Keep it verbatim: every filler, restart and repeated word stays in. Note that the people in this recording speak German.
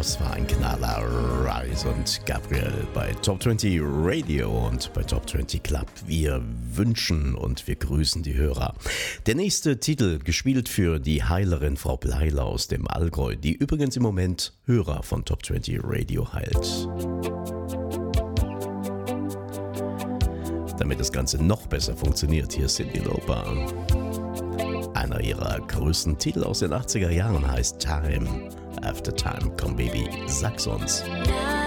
Das war ein Knaller. Rise und Gabriel bei Top zwanzig Radio und bei Top zwanzig Club. Wir wünschen und wir grüßen die Hörer. Der nächste Titel, gespielt für die Heilerin Frau Bleiler aus dem Allgäu, die übrigens im Moment Hörer von Top zwanzig Radio heilt. Damit das Ganze noch besser funktioniert, hier ist Cyndi Lauper. Einer ihrer größten Titel aus den achtziger Jahren heißt Time After Time. Komm Baby, sag's uns.